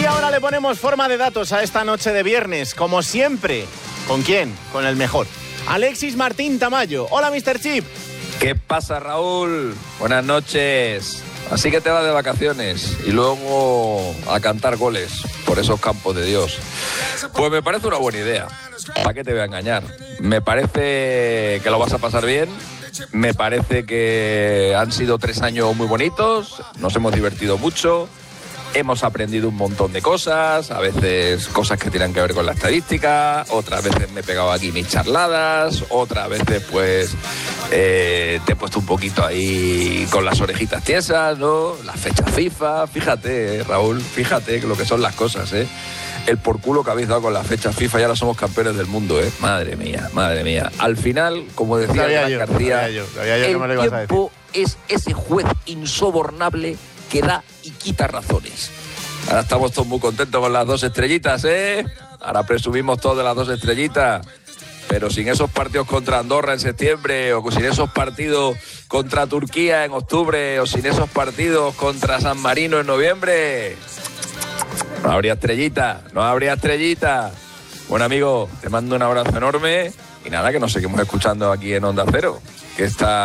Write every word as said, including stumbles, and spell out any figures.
ahora le ponemos forma de datos a esta noche de viernes, como siempre. ¿Con quién? Con el mejor. Alexis Martín Tamayo. Hola, mister Chip. ¿Qué pasa, Raúl? Buenas noches. Así que te vas de vacaciones y luego a cantar goles por esos campos de Dios. Pues me parece una buena idea. ¿Para qué te voy a engañar? Me parece que lo vas a pasar bien. Me parece que han sido tres años muy bonitos. Nos hemos divertido mucho. Hemos aprendido un montón de cosas, a veces cosas que tienen que ver con la estadística, otras veces me he pegado aquí mis charladas, otras veces pues eh, te he puesto un poquito ahí con las orejitas tiesas, ¿no? Las fechas FIFA, fíjate, Raúl, fíjate lo que son las cosas, ¿eh? El por culo que habéis dado con las fechas FIFA, ya ahora somos campeones del mundo, ¿eh? Madre mía, madre mía. Al final, como decía Gran García, yo, yo, yo el tiempo es ese juez insobornable que da y quita razones. Ahora estamos todos muy contentos con las dos estrellitas, ¿eh? Ahora presumimos todos de las dos estrellitas. Pero sin esos partidos contra Andorra en septiembre, o sin esos partidos contra Turquía en octubre, o sin esos partidos contra San Marino en noviembre, no habría estrellita, no habría estrellita. Bueno, amigo, te mando un abrazo enorme y nada, que nos seguimos escuchando aquí en Onda Cero, que está...